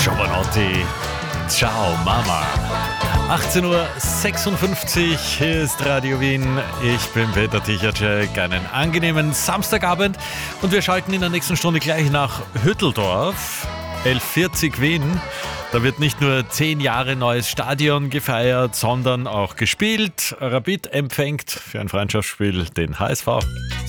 Giovanotti, ciao Mama. 18.56 Uhr, hier ist Radio Wien. Ich bin Peter Tichatschek. Einen angenehmen Samstagabend und wir schalten in der nächsten Stunde gleich nach Hütteldorf, 1140 Wien. Da wird nicht nur 10 Jahre neues Stadion gefeiert, sondern auch gespielt. Rapid empfängt für ein Freundschaftsspiel den HSV.